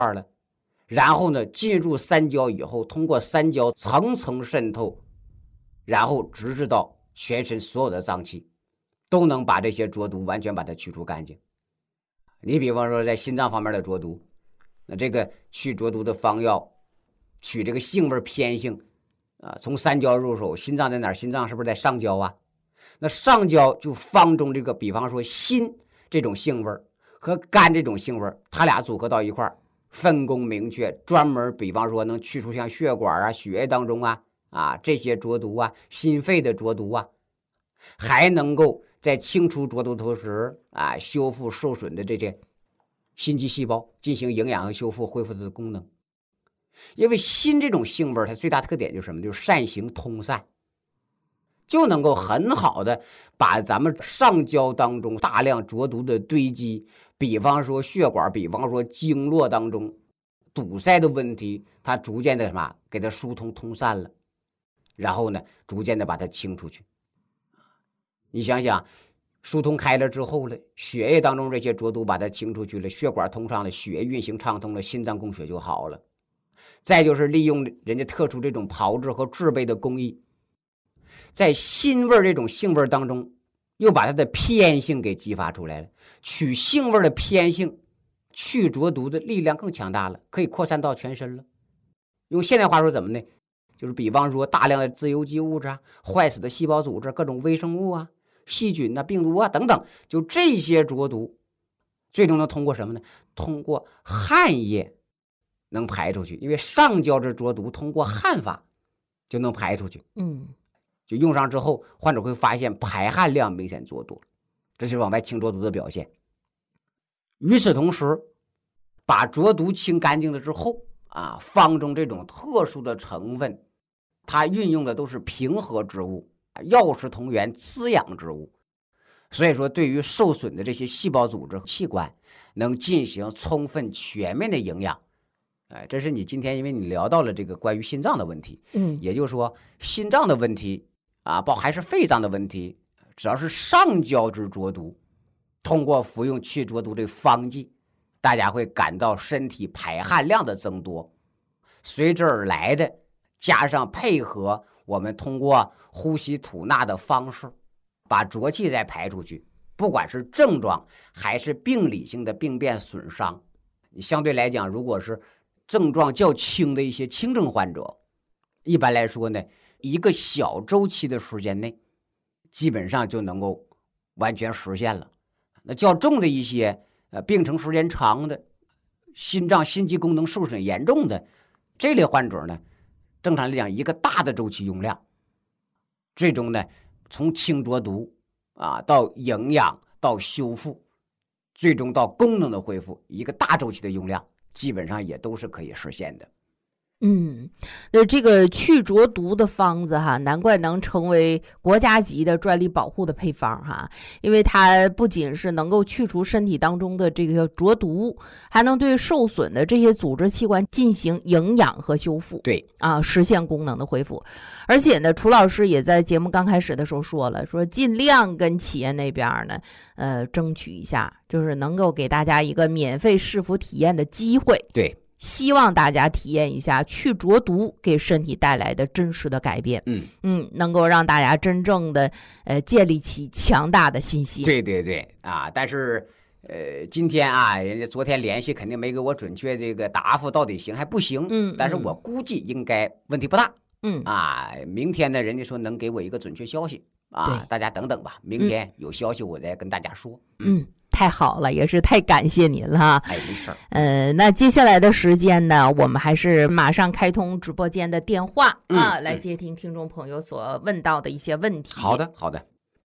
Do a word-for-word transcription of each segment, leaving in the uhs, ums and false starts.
儿了，然后呢进入三焦以后，通过三焦层层渗透，然后直至到全身所有的脏器，都能把这些浊毒完全把它去除干净。你比方说在心脏方面的浊毒，那这个去浊毒的方药，取这个性味偏性啊，从三焦入手。心脏在哪儿？心脏是不是在上焦啊？那上焦就方中这个，比方说心这种性味和肝这种性味，它俩组合到一块儿，分工明确，专门比方说能去除像血管啊、血液当中啊啊这些浊毒啊、心肺的浊毒啊，还能够在清除浊毒同时啊，修复受损的这些心肌细胞，进行营养和修复、恢复它的功能。因为心这种性味，它最大特点就是什么？就是善行通散，就能够很好的把咱们上焦当中大量浊毒的堆积，比方说血管，比方说经络当中堵塞的问题，它逐渐的什么给它疏通通散了，然后呢逐渐的把它清出去。你想想，疏通开了之后了，血液当中这些浊毒把它清出去了，血管通畅了，血运行畅通了，心脏供血就好了。再就是利用人家特殊这种炮制和制备的工艺，在心味这种性味当中，又把它的偏性给激发出来了。取性味的偏性，去浊毒的力量更强大了，可以扩散到全身了。用现代话说怎么呢？就是比方说大量的自由基物质啊，坏死的细胞组织，各种微生物啊、细菌啊、病毒啊等等，就这些浊毒，最终能通过什么呢？通过汗液能排出去。因为上焦之浊毒通过汗法就能排出去。 嗯， 就用上之后，患者会发现排汗量明显做多了，这就是往外清浊毒的表现。与此同时，把浊毒清干净了之后啊，方中这种特殊的成分，它运用的都是平和之物，药食同源，滋养之物。所以说对于受损的这些细胞组织器官能进行充分全面的营养。哎，这是你今天因为你聊到了这个关于心脏的问题， 嗯， 也就是说心脏的问题啊，包还是肺脏的问题，只要是上焦之浊毒，通过服用去浊毒的方剂，大家会感到身体排汗量的增多，随之而来的加上配合我们通过呼吸吐纳的方式，把浊气再排出去，不管是症状还是病理性的病变损伤，相对来讲，如果是症状较轻的一些轻症患者，一般来说呢，一个小周期的时间内，基本上就能够完全实现了。那较重的一些，呃，病程时间长的，心脏心肌功能受损严重的这类患者呢，正常来讲，一个大的周期用量，最终呢，从清浊毒啊到营养到修复，最终到功能的恢复，一个大周期的用量，基本上也都是可以实现的。 嗯，那这个去浊毒的方子哈，难怪能成为国家级的专利保护的配方哈，因为它不仅是能够去除身体当中的这个浊毒，还能对受损的这些组织器官进行营养和修复。 对啊，实现功能的恢复。而且呢，楚老师也在节目刚开始的时候说了，说尽量跟企业那边呢，呃，争取一下，就是能够给大家一个免费试服体验的机会。 对。 希望大家体验一下去浊毒给身体带来的真实的改变， 嗯嗯，能够让大家真正的呃建立起强大的信心。 对对对啊，但是呃，今天啊，人家昨天联系肯定没给我准确这个答复，到底行还不行？ 嗯， 但是我估计应该问题不大。 嗯啊，明天呢，人家说能给我一个准确消息啊，大家等等吧，明天有消息我再跟大家说。 嗯。嗯太好了，也是太感谢您了哈。 哎，没事儿。 呃，那接下来的时间呢，我们还是马上开通直播间的电话、 嗯、 啊，来接听听众朋友所问到的一些问题。 好的，好的。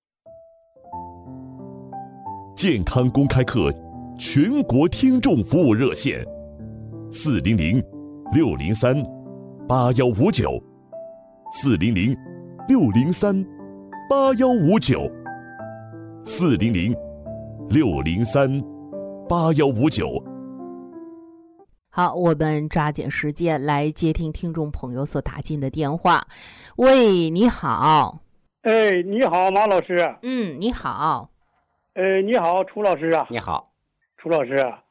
健康公开课全国听众服务热线：四零零六零三八幺五九，四零零六零三八幺五九，四零零。六零三八幺五九。 好，我们抓紧时间来接听听众朋友所打进的电话。喂，你好。 哎，你好，马老师。 嗯，你好。 呃，你好，楚老师啊。 你好， 楚老师。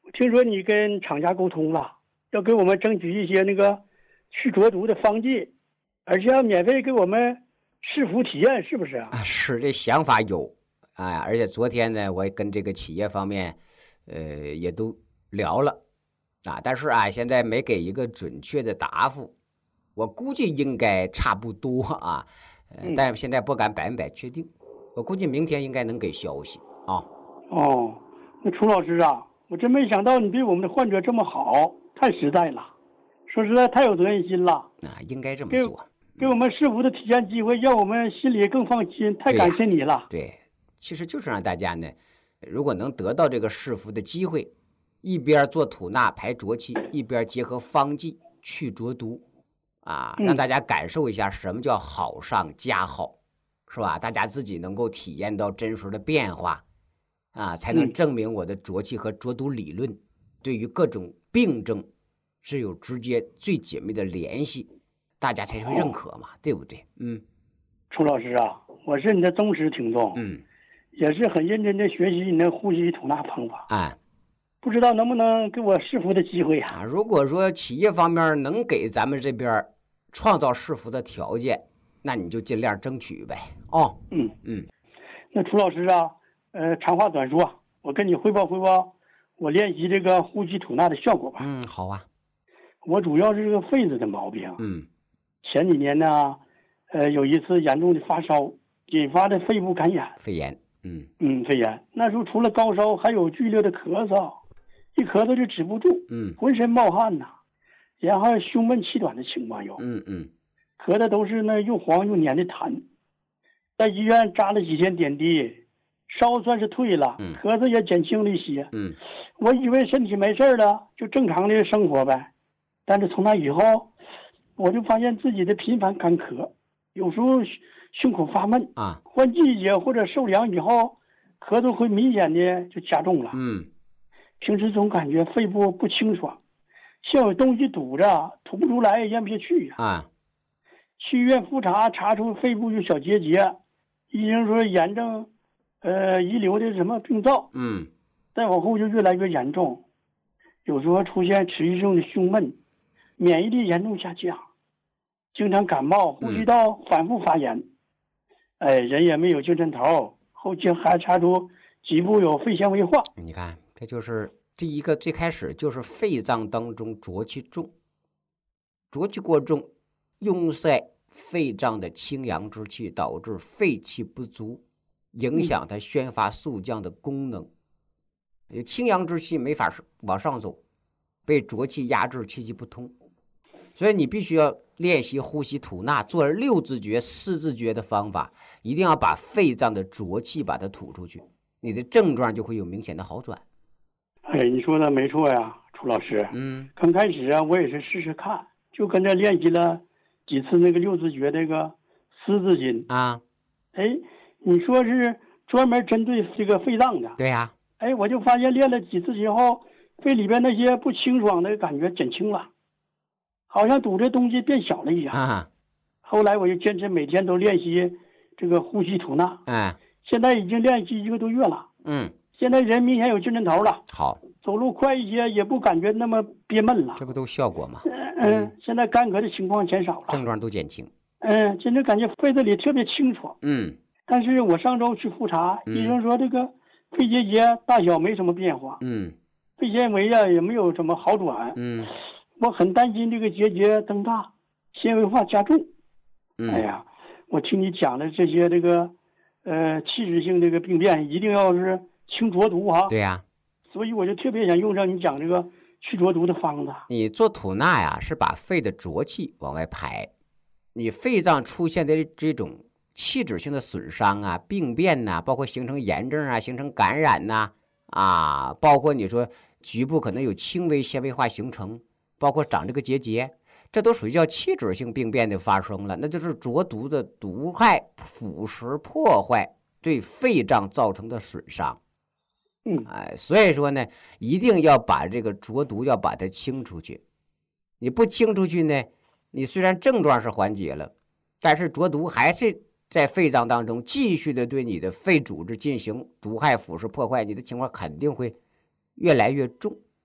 我听说你跟厂家沟通了，要给我们争取一些那个去浊毒的方剂，而且要免费给我们试服体验，是不是啊？ 啊，是这想法有，哎，而且昨天呢，我也跟这个企业方面，呃，也都聊了，啊，但是啊，现在没给一个准确的答复，我估计应该差不多啊，呃， 嗯但现在不敢百分百确定，我估计明天应该能给消息啊。 哦，那楚老师啊，我真没想到你对我们的患者这么好，太实在了，说实在太有责任心了， 啊，应该这么给做。 给我们试服的体验机会，让我们心里更放心，太感谢你了。 对，其实就是让大家呢，如果能得到这个试服的机会，一边做吐纳排浊气，一边结合方剂去浊毒，啊， 嗯让大家感受一下什么叫好上加好，是吧？大家自己能够体验到真实的变化，啊，才能嗯证明我的浊气和浊毒理论对于各种病症是有直接最紧密的联系，大家才会认可嘛，对不对？嗯楚老师啊，我是你的忠实听众， 嗯， 也是很认真的学习你的呼吸吐纳方法， 啊。 不知道能不能给我试服的机会呀、 啊，如果说企业方面能给咱们这边创造试服的条件，那你就尽量争取呗。哦， 嗯嗯， 那楚老师啊，呃，长话短说，我跟你汇报汇报我练习这个呼吸吐纳的效果吧。 嗯，好啊， 我主要是这个肺子的毛病， 嗯前几年呢，呃，有一次严重的发烧，引发的肺部感染， 肺炎，嗯嗯，肺炎。那时候除了高烧，还有剧烈的咳嗽，一咳嗽就止不住， 嗯浑身冒汗呐，然后胸闷气短的情况有， 嗯嗯咳的都是那又黄又黏的痰。在医院扎了几天点滴，烧算是退了， 嗯咳嗽也减轻了一些。 嗯我以为身体没事了，就正常的生活呗。但是从那以后，我就发现自己的频繁干咳，有时候胸口发闷， 啊， 换季节或者受凉以后，咳嗽会明显的就加重了。 嗯平时总感觉肺部不清爽，像有东西堵着，吐不出来，也咽不下去呀、 啊， 去医院复查，查出肺部有小结节，医生说炎症，呃，遗留的什么病灶。 嗯再往后就越来越严重，有时候出现持续性的胸闷，免疫力严重下降，经常感冒，呼吸道反复发炎，哎，人也没有精神头，后期还查出脊部有肺纤维化。 你看，这就是第一个，最开始就是肺脏当中浊气重，浊气过重，壅塞肺脏的清阳之气，导致肺气不足，影响它宣发肃降的功能。清阳之气没法往上走，被浊气压制，气机不通，所以你必须要练习呼吸吐纳，做六字诀、四字诀的方法，一定要把肺脏的浊气把它吐出去，你的症状就会有明显的好转。 哎，你说的没错呀，楚老师。 嗯刚开始啊，我也是试试看，就跟着练习了几次那个六字诀那个丝字经。 啊， 哎，你说是专门针对这个肺脏的。 对呀、 哎，我就发现练了几次之后，肺里边那些不清爽的感觉减轻了，好像堵着东西变小了一样。 啊， 后来我就坚持每天都练习这个呼吸吐纳， 哎， 现在已经练习一个多月了。 嗯， 现在人明显有精神头了， 好， 走路快一些，也不感觉那么憋闷了。 这不都效果吗？ 嗯嗯，现在干咳的情况减少了。 症状都减轻。 嗯，真的感觉肺子里特别清爽。 嗯但是我上周去复查， 嗯医生说这个肺结节大小没什么变化， 嗯肺纤维啊也没有什么好转。 嗯我很担心这个结节增大，纤维化加重。 嗯， 哎呀，我听你讲的这些这个，呃，器质性这个病变，一定要是清浊毒哈。 对呀、 所以我就特别想用上你讲这个去浊毒的方子。 你做吐纳呀，是把肺的浊气往外排，你肺脏出现的这种器质性的损伤啊、病变呐、包括形成炎症啊、形成感染呐、啊，包括你说局部可能有轻微纤维化形成，包括长这个结节，这都属于叫器质性病变的发生了，那就是浊毒的毒害、腐蚀、破坏对肺脏造成的损伤。 嗯， 哎，所以说呢，一定要把这个浊毒要把它清出去。你不清出去呢，你虽然症状是缓解了，但是浊毒还是在肺脏当中继续的对你的肺组织进行毒害、腐蚀、破坏，你的情况肯定会越来越重。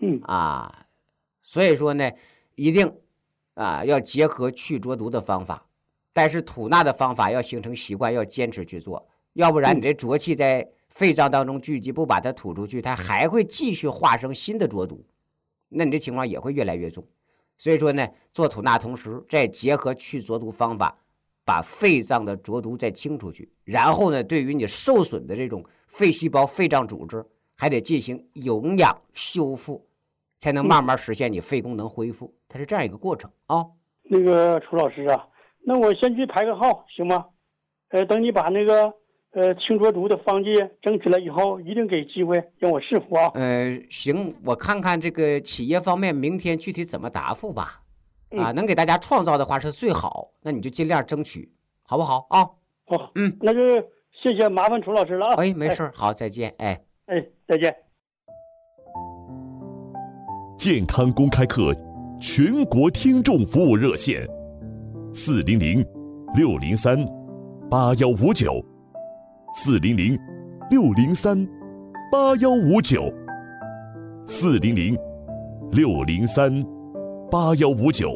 嗯啊，所以说呢，一定啊要结合去浊毒的方法，但是吐纳的方法要形成习惯，要坚持去做，要不然你这浊气在肺脏当中聚集，不把它吐出去，它还会继续化生新的浊毒，那你这情况也会越来越重。所以说呢，做吐纳同时再结合去浊毒方法，把肺脏的浊毒再清出去，然后呢，对于你受损的这种肺细胞、肺脏组织，还得进行营养修复，才能慢慢实现你肺功能恢复，它是这样一个过程啊。 那个楚老师啊，那我先去排个号行吗？呃，等你把那个呃清浊毒的方剂整起来以后，一定给机会让我试服啊。 呃，行，我看看这个企业方面明天具体怎么答复吧。啊，能给大家创造的话是最好，那你就尽量争取，好不好啊？ 好， 嗯， 那就谢谢麻烦楚老师了啊。 哎，没事，好，再见，哎， 哎，再见。 健康公开课全国听众服务热线：四零零六零三八幺五九，四零零六零三八幺五九，四零零六零三八幺五九。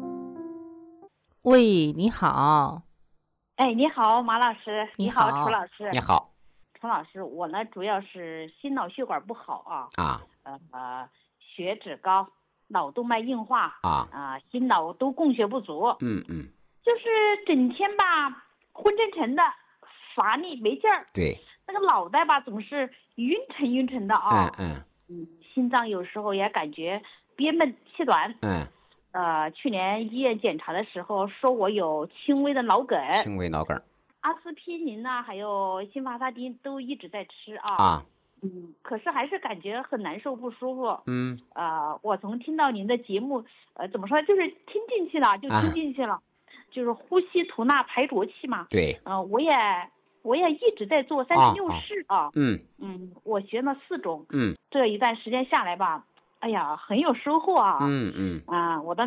喂，你好。 哎，你好，马老师。 你好， 好楚老师。 你好。 楚老师，我呢主要是心脑血管不好啊。 啊。 呃，血脂高，脑动脉硬化啊啊、呃，心脑都供血不足。 嗯嗯。 就是整天吧，昏沉沉的，乏力没劲儿。 对。 那个脑袋吧，总是晕沉晕沉的啊。 嗯嗯。 嗯，心脏有时候也感觉憋闷气短。 嗯。 呃，去年医院检查的时候说我有轻微的脑梗， 轻微脑梗， 阿司匹林呐、啊，还有辛伐萨汀都一直在吃啊。 啊， 嗯，可是还是感觉很难受不舒服。 嗯， 呃，我从听到您的节目，呃，怎么说，就是听进去了，就听进去了，啊、就是呼吸吐纳排浊气嘛。 对。 嗯、呃，我也我也一直在做三十六式啊。 嗯嗯，我学了四种。 嗯， 这一段时间下来吧。哎呀，很有收获啊！ 嗯嗯啊，我的